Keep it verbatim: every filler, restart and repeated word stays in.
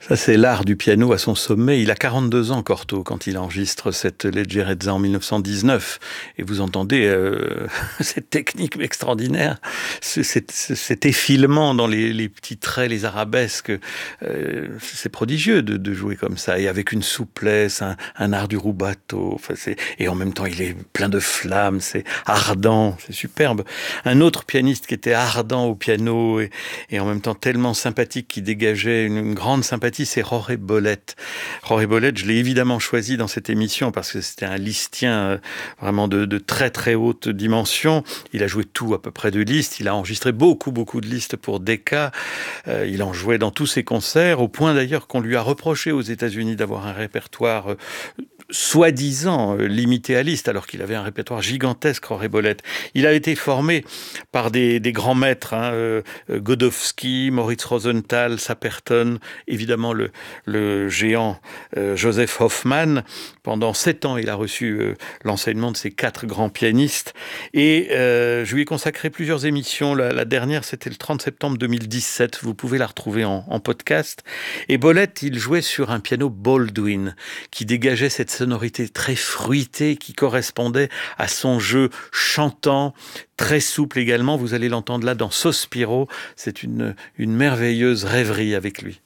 Ça, c'est l'art du piano à son sommet. Il a quarante-deux ans, Cortot, quand il enregistre cette Leggerezza en mille neuf cent dix-neuf. Et vous entendez euh, cette technique extraordinaire, ce, cet, cet effilement dans les, les petits traits, les arabesques. Euh, c'est prodigieux de, de jouer comme ça. Et avec une souplesse, un, un art du rubato. Enfin, c'est, et en même temps, il est plein de flammes, c'est ardent, c'est superbe. Un autre pianiste qui était ardent au piano et, et en même temps tellement sympathique, qui dégageait une, une grande sympathie, c'est Jorge Bollet. Jorge Bollet, je l'ai évidemment choisi dans cette émission parce que c'était un listien vraiment de, de très très haute dimension. Il a joué tout à peu près de Liszt. Il a enregistré beaucoup beaucoup de Liszt pour Decca. Euh, il en jouait dans tous ses concerts, au point d'ailleurs qu'on lui a reproché aux États-Unis d'avoir un répertoire euh, soi-disant euh, limité à Liszt, alors qu'il avait un répertoire gigantesque, Jorge Bollet. Il a été formé par des, des grands maîtres, hein, euh, Godowsky, Moritz Rosenthal, Saperton, évidemment le, le géant euh, Joseph Hoffmann. Pendant sept ans, il a reçu euh, l'enseignement de ces quatre grands pianistes. Et euh, je lui ai consacré plusieurs émissions. La, la dernière, c'était le trente septembre deux mille dix-sept. Vous pouvez la retrouver en, en podcast. Et Bollet, il jouait sur un piano Baldwin, qui dégageait cette sonorité très fruitée, qui correspondait à son jeu chantant, très souple également. Vous allez l'entendre là dans Sospiro. C'est une, une merveilleuse rêverie avec lui.